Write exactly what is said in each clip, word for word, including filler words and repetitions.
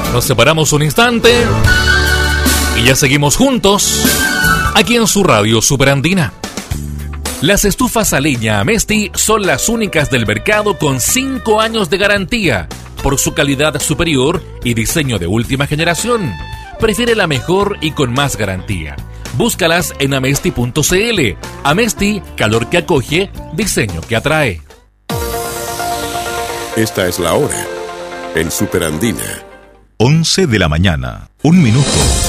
Nos separamos un instante y ya seguimos juntos aquí en su radio Superandina. Las estufas a leña Amesti son las únicas del mercado con cinco años de garantía por su calidad superior y diseño de última generación. Prefiere la mejor y con más garantía. Búscalas en amesti punto cl. Amesti, calor que acoge, diseño que atrae. Esta es la hora en Superandina. once de la mañana, un minuto.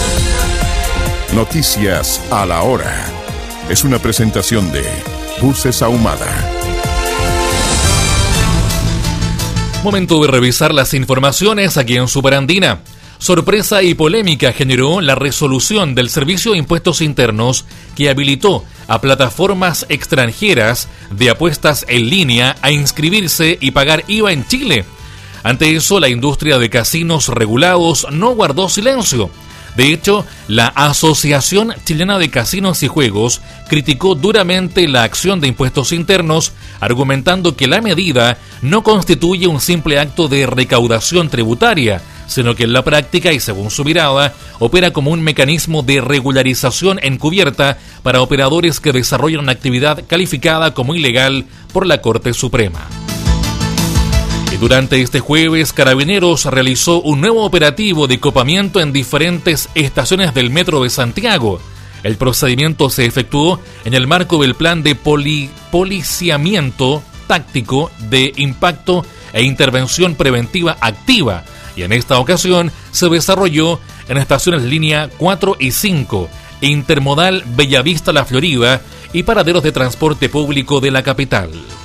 Noticias a la hora. Es una presentación de Buses Ahumada. Momento de revisar las informaciones aquí en Superandina. Sorpresa y polémica generó la resolución del Servicio de Impuestos Internos que habilitó a plataformas extranjeras de apuestas en línea a inscribirse y pagar I V A en Chile. Ante eso, la industria de casinos regulados no guardó silencio. De hecho, la Asociación Chilena de Casinos y Juegos criticó duramente la acción de impuestos internos, argumentando que la medida no constituye un simple acto de recaudación tributaria, sino que en la práctica y según su mirada, opera como un mecanismo de regularización encubierta para operadores que desarrollan una actividad calificada como ilegal por la Corte Suprema. Y durante este jueves, Carabineros realizó un nuevo operativo de copamiento en diferentes estaciones del Metro de Santiago. El procedimiento se efectuó en el marco del plan de poli- policiamiento táctico de impacto e intervención preventiva activa, y en esta ocasión se desarrolló en estaciones línea cuatro y cinco, Intermodal Bellavista La Florida y paraderos de transporte público de la capital.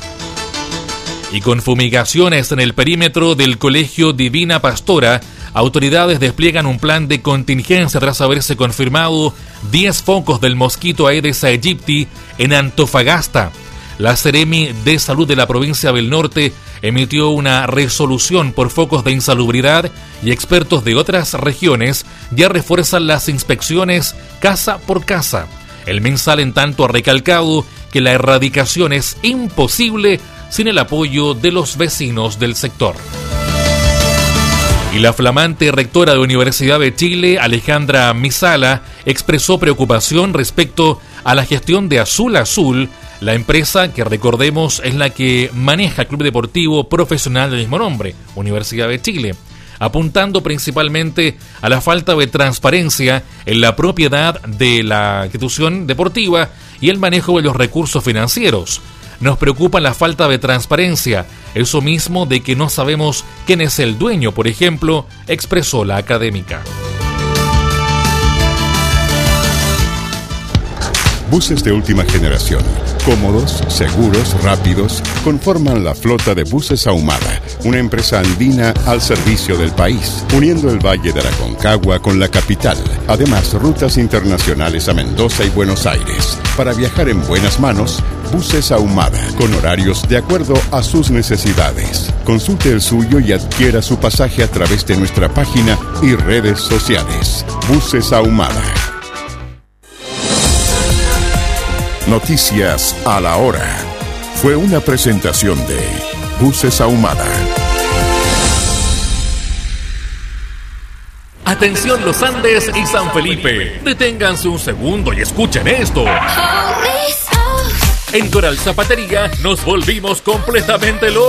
Y con fumigaciones en el perímetro del Colegio Divina Pastora, autoridades despliegan un plan de contingencia tras haberse confirmado diez focos del mosquito Aedes aegypti en Antofagasta. La Seremi de Salud de la provincia del Norte emitió una resolución por focos de insalubridad y expertos de otras regiones ya refuerzan las inspecciones casa por casa. El MinSal en tanto ha recalcado que la erradicación es imposible sin el apoyo de los vecinos del sector. Y la flamante rectora de Universidad de Chile, Alejandra Misala, expresó preocupación respecto a la gestión de Azul Azul, la empresa que, recordemos, es la que maneja el Club Deportivo Profesional del mismo nombre, Universidad de Chile, apuntando principalmente a la falta de transparencia en la propiedad de la institución deportiva y el manejo de los recursos financieros. Nos preocupa la falta de transparencia, eso mismo de que no sabemos quién es el dueño, por ejemplo, expresó la académica. Buses de última generación, cómodos, seguros, rápidos, conforman la flota de Buses Ahumada, una empresa andina al servicio del país, uniendo el Valle de Aconcagua con la capital. Además, rutas internacionales a Mendoza y Buenos Aires. Para viajar en buenas manos, Buses Ahumada, con horarios de acuerdo a sus necesidades. Consulte el suyo y adquiera su pasaje a través de nuestra página y redes sociales. Buses Ahumada. Noticias a la hora. Fue una presentación de Buses Ahumada. Atención Los Andes y San Felipe. Deténganse un segundo y escuchen esto. En Coral Zapatería nos volvimos completamente locos.